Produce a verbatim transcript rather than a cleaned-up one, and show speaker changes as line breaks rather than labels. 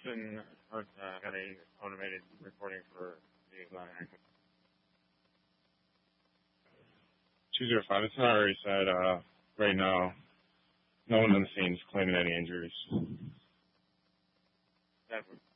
been heard, uh, got a automated reporting for the Atlanta accident. two zero five, it's not already said, uh, right now, no one on the scene is claiming any injuries. That